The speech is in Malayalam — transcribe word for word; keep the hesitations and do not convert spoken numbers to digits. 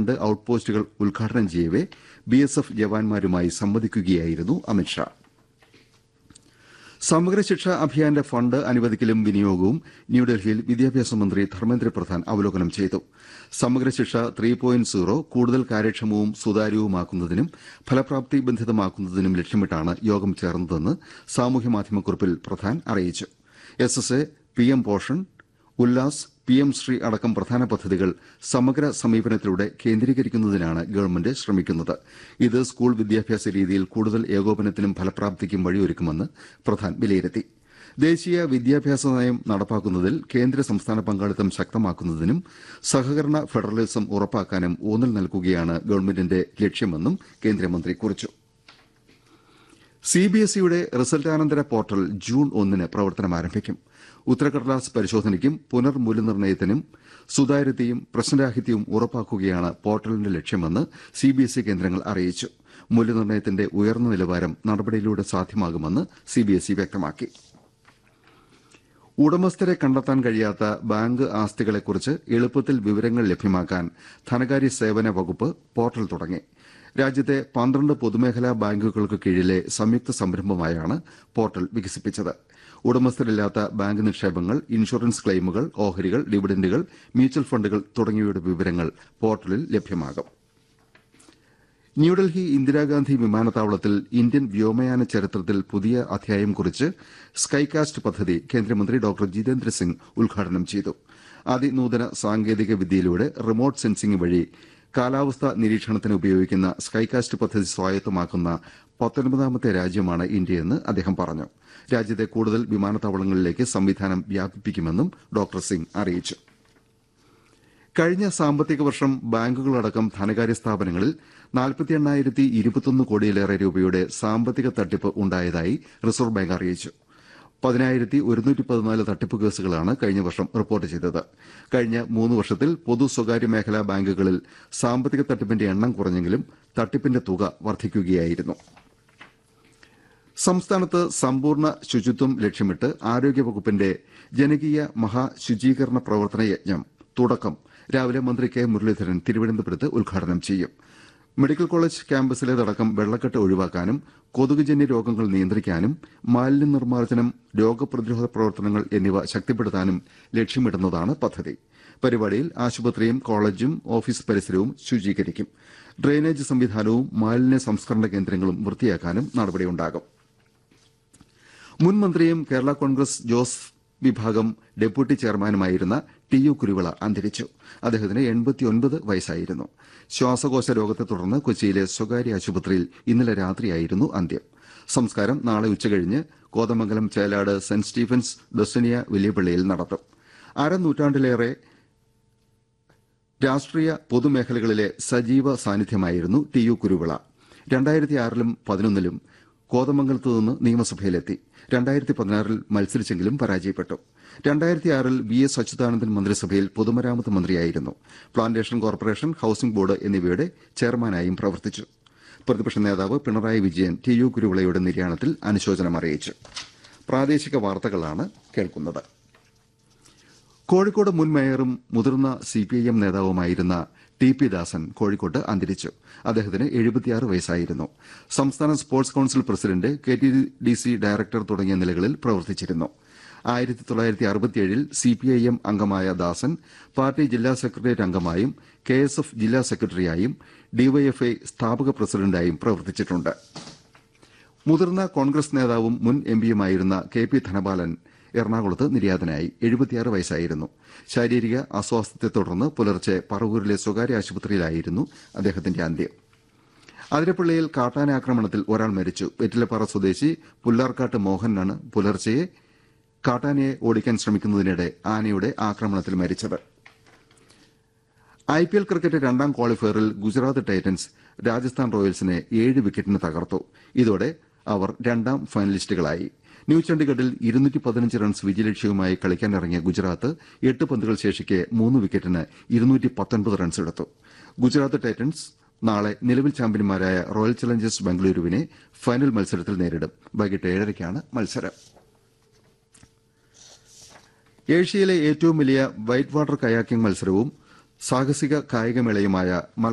രണ്ട് ഔട്ട് പോസ്റ്റുകൾ ഉദ്ഘാടനം ചെയ്യവെ ബിഎസ്എഫ് ജവാന്മാരുമായി സംവദിക്കുകയായിരുന്നു അമിത്ഷാ. സമഗ്ര ശിക്ഷാ അഭിയാന്റെ ഫണ്ട് അനുവദിക്കലും വിനിയോഗവും ന്യൂഡൽഹിയിൽ വിദ്യാഭ്യാസ മന്ത്രി ധർമ്മേന്ദ്ര പ്രധാൻ അവലോകനം ചെയ്തു. സമഗ്ര ശിക്ഷ ത്രീ പോയിന്റ് സീറോ കൂടുതൽ കാര്യക്ഷമവും സുതാര്യവുമാക്കുന്നതിനും ഫലപ്രാപ്തി ബന്ധിതമാക്കുന്നതിനും ലക്ഷ്യമിട്ടാണ് യോഗം ചേർന്നതെന്ന് സാമൂഹ്യമാധ്യമക്കുറിപ്പിൽ പ്രധാൻ അറിയിച്ചു. S S A, PM Poshan, Ullas, PM Shri അടക്കം പ്രധാന പദ്ധതികൾ സമഗ്ര സമീപനത്തിലൂടെ കേന്ദ്രീകരിക്കുന്നതിനാണ് ഗവൺമെന്റ് ശ്രമിക്കുന്നത്. ഇത് സ്കൂൾ വിദ്യാഭ്യാസ രീതിയിൽ കൂടുതൽ ഏകോപനത്തിനും ഫലപ്രാപ്തിക്കും വഴിയൊരുക്കുമെന്ന് പ്രധാൻ വിലയിരുത്തി. ദേശീയ വിദ്യാഭ്യാസ നയം നടപ്പാക്കുന്നതിൽ കേന്ദ്ര സംസ്ഥാന പങ്കാളിത്തം ശക്തമാക്കുന്നതിനും സഹകരണ ഫെഡറലിസം ഉറപ്പാക്കാനും ഊന്നൽ നൽകുകയാണ് ഗവൺമെന്റിന്റെ ലക്ഷ്യമെന്നും കേന്ദ്രമന്ത്രി കുറിച്ചു. സിബിഎസ്ഇയുടെ റിസൾട്ടാനന്തര പോർട്ടൽ ജൂൺ ഒന്നിന് പ്രവർത്തനം ആരംഭിക്കും. ഉത്തരക്കടലാസ് പരിശോധനയ്ക്കും പുനർമൂല്യനിർണ്ണയത്തിനും സുതാര്യതയും പ്രശ്നരാഹിത്യവും ഉറപ്പാക്കുകയാണ് പോർട്ടലിന്റെ ലക്ഷ്യമെന്ന് സിബിഎസ്ഇ കേന്ദ്രങ്ങൾ അറിയിച്ചു. മൂല്യനിർണ്ണയത്തിന്റെ ഉയർന്ന നിലവാരം നടപടിയിലൂടെ സാധ്യമാകുമെന്ന് സിബിഎസ്ഇ വ്യക്തമാക്കി. ഉടമസ്ഥരെ കണ്ടെത്താൻ കഴിയാത്ത ബാങ്ക് ആസ്തികളെക്കുറിച്ച് എളുപ്പത്തിൽ വിവരങ്ങൾ ലഭ്യമാക്കാൻ ധനകാര്യ സേവന വകുപ്പ് പോർട്ടൽ തുടങ്ങി. രാജ്യത്തെ പന്ത്രണ്ട് പൊതുമേഖലാ ബാങ്കുകൾക്ക് കീഴിലെ സംയുക്ത സംരംഭമായാണ് പോർട്ടൽ വികസിപ്പിച്ചത്. ഉടമസ്ഥരില്ലാത്ത ബാങ്ക് നിക്ഷേപങ്ങൾ, ഇൻഷുറൻസ് ക്ലെയിമുകൾ, ഓഹരികൾ, ഡിവിഡന്റുകൾ, മ്യൂച്വൽ ഫണ്ടുകൾ തുടങ്ങിയവയുടെ വിവരങ്ങൾ പോർട്ടലിൽ ലഭ്യമാകും. ന്യൂഡൽഹി ഇന്ദിരാഗാന്ധി വിമാനത്താവളത്തിൽ ഇന്ത്യൻ വ്യോമയാന ചരിത്രത്തിൽ പുതിയ അധ്യായം കുറിച്ച് സ്കൈകാസ്റ്റ് പദ്ധതി കേന്ദ്രമന്ത്രി ഡോക്ടർ ജിതേന്ദ്ര സിംഗ് ഉദ്ഘാടനം ചെയ്തു. അതിനൂതന സാങ്കേതിക വിദ്യയിലൂടെ റിമോട്ട് സെൻസിംഗ് വഴി കാലാവസ്ഥാ നിരീക്ഷണത്തിന് ഉപയോഗിക്കുന്ന സ്കൈകാസ്റ്റ് പദ്ധതി സ്വായത്തമാക്കുന്ന പത്തൊൻപതാമത്തെ രാജ്യമാണ് ഇന്ത്യയെന്ന് അദ്ദേഹം പറഞ്ഞു. രാജ്യത്തെ കൂടുതൽ വിമാനത്താവളങ്ങളിലേക്ക് സംവിധാനം വ്യാപിപ്പിക്കുമെന്നും ഡോക്ടർ സിംഗ് അറിയിച്ചു. കഴിഞ്ഞ സാമ്പത്തിക വർഷം ബാങ്കുകളടക്കം ധനകാര്യ സ്ഥാപനങ്ങളിൽ നാൽപ്പത്തി എണ്ണായിരത്തി ഇരുപത്തൊന്ന് കോടിയിലേറെ രൂപയുടെ സാമ്പത്തിക തട്ടിപ്പ് ഉണ്ടായതായി റിസർവ് ബാങ്ക് അറിയിച്ചു. പതിനായിരത്തി ഒരുന്നൂറ്റി പതിനാല് തട്ടിപ്പ് കേസുകളാണ് കഴിഞ്ഞ വർഷം റിപ്പോർട്ട് ചെയ്തത്. കഴിഞ്ഞ മൂന്ന് വർഷത്തിൽ പൊതു സ്വകാര്യ മേഖലാ ബാങ്കുകളിൽ സാമ്പത്തിക തട്ടിപ്പിന്റെ എണ്ണം കുറഞ്ഞെങ്കിലും തട്ടിപ്പിന്റെ തുക വർദ്ധിക്കുകയായിരുന്നു. സംസ്ഥാനത്ത് സമ്പൂർണ്ണ ശുചിത്വം ലക്ഷ്യമിട്ട് ആരോഗ്യവകുപ്പിന്റെ ജനകീയ മഹാശുചീകരണ പ്രവർത്തന യജ്ഞം തുടക്കം രാവിലെ മന്ത്രി കെ മുരളീധരൻ തിരുവനന്തപുരത്ത് ഉദ്ഘാടനം ചെയ്യും. മെഡിക്കൽ കോളേജ് ക്യാമ്പസിലേതടക്കം വെള്ളക്കെട്ട് ഒഴിവാക്കാനും കൊതുകുജന്യ രോഗങ്ങൾ നിയന്ത്രിക്കാനും മാലിന്യ നിർമ്മാർജ്ജനം, രോഗപ്രതിരോധ പ്രവർത്തനങ്ങൾ എന്നിവ ശക്തിപ്പെടുത്താനും ലക്ഷ്യമിടുന്നതാണ് പദ്ധതി. പരിപാടിയിൽ ആശുപത്രിയും കോളേജും ഓഫീസ് പരിസരവും ശുചീകരിക്കും. ഡ്രെയിനേജ് സംവിധാനവും മാലിന്യ സംസ്കരണ കേന്ദ്രങ്ങളും വൃത്തിയാക്കാനും നടപടിയുണ്ടാകും. മുൻ മന്ത്രിയും കേരള കോൺഗ്രസ് ജോസ് വിഭാഗം ഡെപ്യൂട്ടി ചെയർമാനുമായിരുന്ന ടി യു കുരുവിള അന്തരിച്ചു. അദ്ദേഹത്തിന് എൺപത്തിയൊൻപത് വയസ്സായിരുന്നു. ശ്വാസകോശ രോഗത്തെ തുടർന്ന് കൊച്ചിയിലെ സ്വകാര്യ ആശുപത്രിയിൽ ഇന്നലെ രാത്രിയായിരുന്നു അന്ത്യം. സംസ്കാരം നാളെ ഉച്ചകഴിഞ്ഞ് കോതമംഗലം ചേലാട് സെന്റ് സ്റ്റീഫൻസ് ദർശനീയ വലിയപള്ളിയിൽ നടത്തും. അരനൂറ്റാണ്ടിലേറെ രാഷ്ട്രീയ പൊതുമേഖലകളിലെ സജീവ സാന്നിധ്യമായിരുന്നു ടി യു കുരുവിള. രണ്ടായിരത്തി ആറിലും പതിനൊന്നിലും കോതമംഗലത്ത് നിന്ന് നിയമസഭയിലെത്തി. രണ്ടായിരത്തി പതിനാറിൽ മത്സരിച്ചെങ്കിലും പരാജയപ്പെട്ടു. രണ്ടായിരത്തി ആറിൽ വി എസ് അച്യുതാനന്ദൻ മന്ത്രിസഭയിൽ പൊതുമരാമത്ത് മന്ത്രിയായിരുന്നു. പ്ലാന്റേഷൻ കോർപ്പറേഷൻ, ഹൌസിംഗ് ബോർഡ് എന്നിവയുടെ ചെയർമാനായും പ്രവർത്തിച്ചു. പ്രതിപക്ഷ നേതാവ് പിണറായി വിജയൻ ടി യു കുരുവിളയുടെ നിര്യാണത്തിൽ അനുശോചനം അറിയിച്ചു. പ്രാദേശിക വാർത്തകളാണ് കേൾക്കുന്നത്. കോഴിക്കോട് മുൻ മേയറും മുതിർന്ന സിപിഐഎം നേതാവുമായിരുന്ന ടി പി ദാസൻ കോഴിക്കോട്ട് അന്തരിച്ചു. അദ്ദേഹത്തിന് എഴുപത്തിയാറ് വയസ്സായിരുന്നു. സംസ്ഥാന sports council president, K T D C director തുടങ്ങിയ നിലകളിൽ പ്രവർത്തിച്ചിരുന്നു. ആയിരത്തി തൊള്ളായിരത്തി അറുപത്തിയേഴിൽ സിപിഐഎം അംഗമായ ദാസൻ പാർട്ടി ജില്ലാ സെക്രട്ടേറിയറ്റ് അംഗമായും കെ എസ് എഫ് ജില്ലാ സെക്രട്ടറിയായും ഡിവൈഎഫ്ഐ സ്ഥാപക പ്രസിഡന്റായും പ്രവർത്തിച്ചിട്ടുണ്ട്. മുതിർന്ന കോൺഗ്രസ് നേതാവും മുൻ എംപിയുമായിരുന്ന കെ പി ധനപാലൻ എറണാകുളത്ത് നിര്യാതനായി. എഴുപത്തിയാറ് വയസ്സായിരുന്നു. ശാരീരിക അസ്വാസ്ഥ്യത്തെ തുടർന്ന് പുലർച്ചെ പറവൂരിലെ സ്വകാര്യ ആശുപത്രിയിലായിരുന്നു അദ്ദേഹത്തിന്റെ അന്ത്യം. അതിരപ്പള്ളിയിൽ കാട്ടാനാക്രമണത്തിൽ ഒരാൾ മരിച്ചു. വെറ്റിലപ്പാറ സ്വദേശി പുല്ലാർക്കാട്ട് മോഹനാണ് പുലർച്ചെ കാട്ടാനയെ ഓടിക്കാൻ ശ്രമിക്കുന്നതിനിടെ ആനയുടെ ആക്രമണത്തിൽ മരിച്ചത്. ഐപിഎൽ ക്രിക്കറ്റ് രണ്ടാം ക്വാളിഫയറിൽ ഗുജറാത്ത് ടൈറ്റൻസ് രാജസ്ഥാൻ റോയൽസിനെ ഏഴ് വിക്കറ്റിന് തകർത്തു. ഇതോടെ അവർ രണ്ടാം ഫൈനലിസ്റ്റുകളായി. ന്യൂ ചണ്ഡിഗഡിൽ ഇരുന്നൂറ്റി പതിനഞ്ച് റൺസ് വിജയലക്ഷ്യവുമായി കളിക്കാനിറങ്ങിയ ഗുജറാത്ത് എട്ട് പന്തുകൾ ശേഷിക്കെ മൂന്ന് വിക്കറ്റിന് ഇരുന്നൂറ്റി പത്തൊൻപത് റൺസ് എടുത്തു. ഗുജറാത്ത് ടൈറ്റൻസ് നാളെ നിലവിൽ ചാമ്പ്യന്മാരായ റോയൽ ചലഞ്ചേഴ്സ് ബംഗളൂരുവിനെ ഫൈനൽ മത്സരത്തിൽ നേരിടും. വൈകിട്ട് ഏഴരയ്ക്കാണ് മത്സരം. ഏഷ്യയിലെ ഏറ്റവും വലിയ വൈറ്റ് വാട്ടർ കയാക്കിംഗ് മത്സരവും സാഹസിക കായികമേളയുമായ